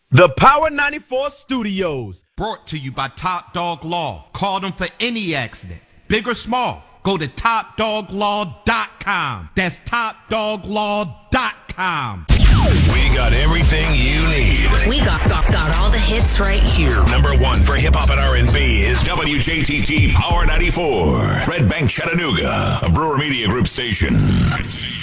The Power 94 Studios. Brought to you by Top Dog Law. Call them for any accident, big or small. Go to TopDogLaw.com. That's TopDogLaw.com. We got everything you need. We got all the hits right here. Number one for hip hop and R&B is WJTT Power 94. Red Bank, Chattanooga, a Brewer Media Group station.